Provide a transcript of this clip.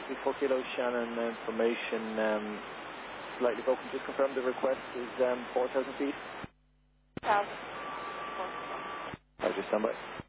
Whiskey 4 Kilo Shannon information slightly broken. Just confirm the request is 4,000 feet. 1,000. Roger, stand by.